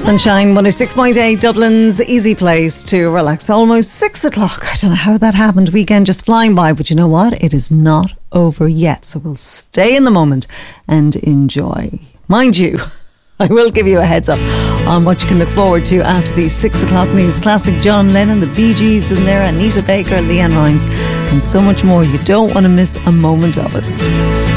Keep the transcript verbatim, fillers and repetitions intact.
Sunshine one oh six point eight, Dublin's easy place to relax. Almost six o'clock. I don't know how that happened. Weekend just flying by, but you know what? It is not over yet. So we'll stay in the moment and enjoy. Mind you, I will give you a heads up on what you can look forward to after the six o'clock news. Classic John Lennon, the Bee Gees in there, Anita Baker, Leanne Rimes, and so much more. You don't want to miss a moment of it.